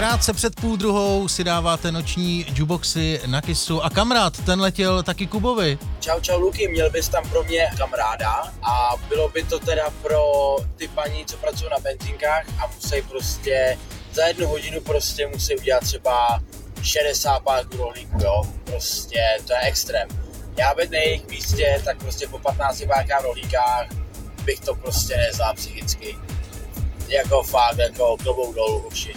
Krátce před 12:30 si dáváte noční jukeboxy na Kissu a kamarád, ten letěl taky Kubovi. Čau Luky, měl bys tam pro mě kamaráda a bylo by to teda pro ty paní, co pracují na benzínkách a musí prostě za 1 hodinu prostě musí udělat třeba 60 páků rohlíků, jo, prostě to je extrém. Já být na jejich místě, tak prostě po 15 pákách v rohlíkách bych to prostě nezvládl psychicky. Jako fakt, jako klobouk dolů určitě.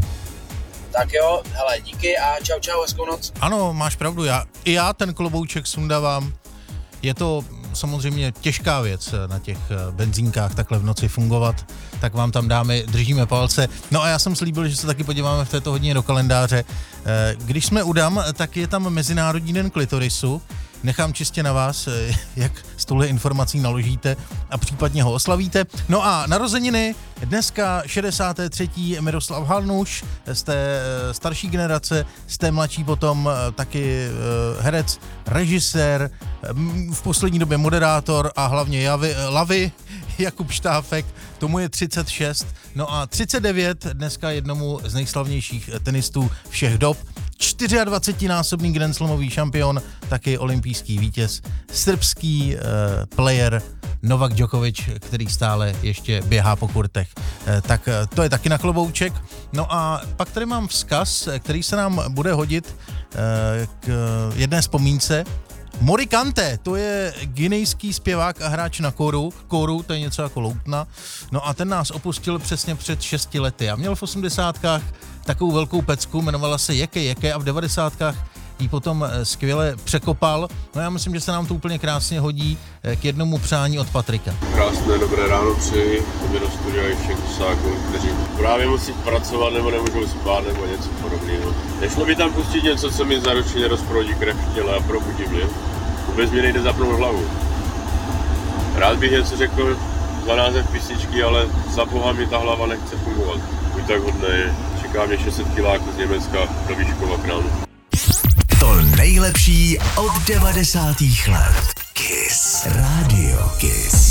Tak jo, hele, díky a čau, hezkou noc. Ano, máš pravdu, já ten klobouček sundávám. Je to samozřejmě těžká věc na těch benzínkách takhle v noci fungovat, tak vám tam dáme, držíme palce. No a já jsem slíbil, že se taky podíváme v této hodině do kalendáře. Když jsme u dam, tak je tam Mezinárodní den klitorisu. Nechám čistě na vás, jak s touhle informací naložíte a případně ho oslavíte. No a narozeniny dneska 63. Miroslav Halnuš z té starší generace, z té mladší potom taky herec, režisér, v poslední době moderátor a hlavně lavy Jakub Štáfek, tomu je 36. No a 39 dneska jednomu z nejslavnějších tenistů všech dob. 24násobný grandslamový šampion, taky olympijský vítěz, srbský player Novak Djokovic, který stále ještě běhá po kurtech. Tak to je taky na klobouček. No a pak tady mám vzkaz, který se nám bude hodit k jedné vzpomínce. Mori Kante, to je guinejský zpěvák a hráč na kóru, to je něco jako loutna. No a ten nás opustil přesně před 6 lety a měl v 80kách takovou velkou pecku, jmenovala se Jeke a v 90kách ji potom skvěle překopal. No já myslím, že se nám to úplně krásně hodí k jednomu přání od Patrika. Krásné dobré ráno přeji, tobě do studia i všem kusákům, kteří právě musí pracovat nebo nemůžou spát nebo něco podobného. Nešlo by tam pustit něco, co mi zaručeně rozproudí krev v těle a probudí mě. Vůbec mi nejde zapnout hlavu. Rád bych něco řekl za název písničky, ale za boha mi ta hlava nechce fungovat. Buď tak hodnej, čeká mě 600 kiláků z Německa do Výškova kránu. To nejlepší od 90. let. Kiss. Radio Kiss.